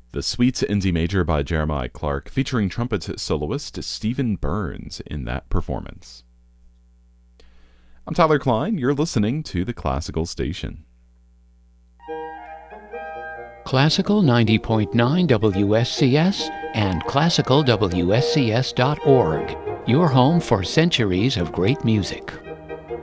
The Suites in D Major by Jeremiah Clark, featuring trumpet soloist Stephen Burns in that performance. I'm Tyler Klein. You're listening to the Classical Station. Classical 90.9 WSCS and classicalwscs.org, your home for centuries of great music.